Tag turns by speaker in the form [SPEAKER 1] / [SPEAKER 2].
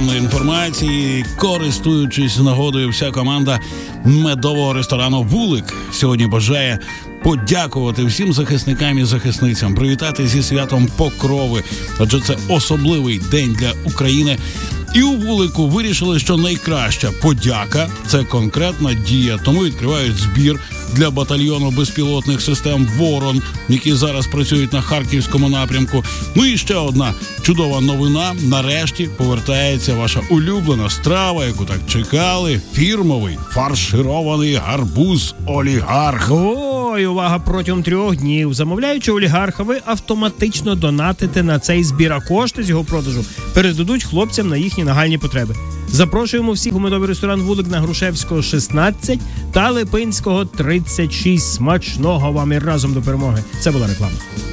[SPEAKER 1] ресторанної інформації. Користуючись нагодою, вся команда медового ресторану «Вулик» сьогодні бажає подякувати всім захисникам і захисницям, привітати зі святом Покрови, адже це особливий день для України. І у «Вулику» вирішили, що найкраща подяка – це конкретна дія. Тому відкривають збір для батальйону безпілотних систем «Ворон», які зараз працюють на Харківському напрямку. Ну і ще одна чудова новина. Нарешті повертається ваша улюблена страва, яку так чекали. Фірмовий фарширований гарбуз «Олігарх».
[SPEAKER 2] Ой, увага, протягом 3 днів, замовляючи «Олігарха», ви автоматично донатите на цей збір, а кошти з його продажу передадуть хлопцям на їхні нагальні потреби. Запрошуємо всіх у медовий ресторан «Вулик» на Грушевського, 16 та Липинського, 36. Смачного вам і разом до перемоги. Це була реклама.